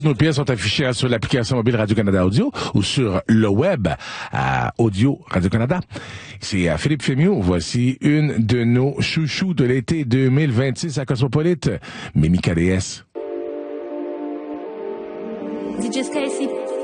Nos pièces sont affichées sur l'application mobile Radio-Canada Audio ou sur le web à Audio Radio-Canada. C'est Philippe Fémieux. Voici une de nos chouchous de l'été 2026 à Cosmopolite, Mimi KDS. DJ Sky ici.